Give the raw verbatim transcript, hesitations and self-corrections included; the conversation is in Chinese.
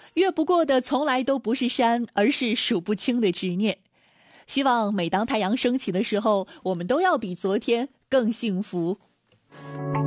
越不过的从来都不是山，而是数不清的执念。希望每当太阳升起的时候，我们都要比昨天更幸福。